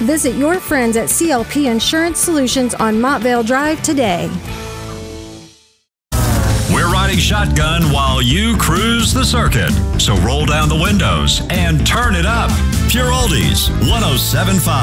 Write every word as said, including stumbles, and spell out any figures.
Visit your friends at C L P Insurance Solutions on Montvale Drive today. We're riding shotgun while you cruise the circuit. So roll down the windows and turn it up. Pure Oldies, one oh seven point five.